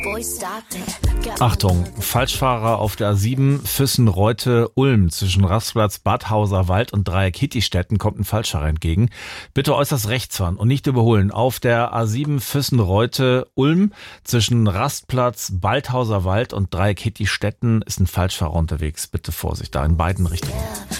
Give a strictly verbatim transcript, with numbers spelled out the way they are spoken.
Achtung, Falschfahrer auf der A sieben Füssen-Reute-Ulm zwischen Rastplatz Bad Hauser-Wald und Dreieck Hittistetten kommt ein Falschfahrer entgegen. Bitte äußerst rechts fahren und nicht überholen. Auf der A sieben Füssen-Reute-Ulm zwischen Rastplatz Baldhauser Wald und Dreieck Hittistetten ist ein Falschfahrer unterwegs. Bitte Vorsicht, da in beiden Richtungen.